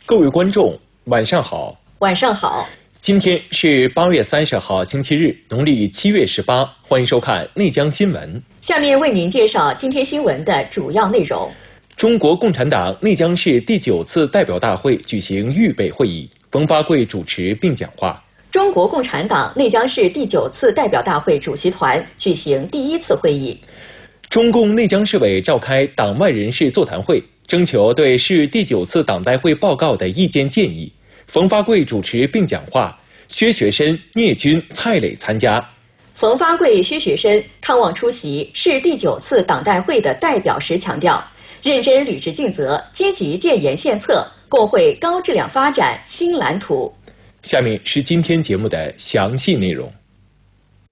各位观众，晚上好。 晚上好。 今天是8月30号，星期日，农历7月18。欢迎收看内江新闻。 下面为您介绍今天新闻的主要内容。 中国共产党内江市第9次代表大会举行预备会议，冯发贵主持并讲话。 中国共产党内江市第9次代表大会主席团举行第1次会议。 中共内江市委召开党外人士座谈会，征求对市第9次党代会报告的意见建议。冯发贵主持并讲话，薛学深、聂军、蔡磊参加。 冯发贵、薛学深看望出席市第9次党代会的代表时强调，认真履职尽责，积极建言献策，共绘高质量发展新蓝图。 下面是今天节目的详细内容。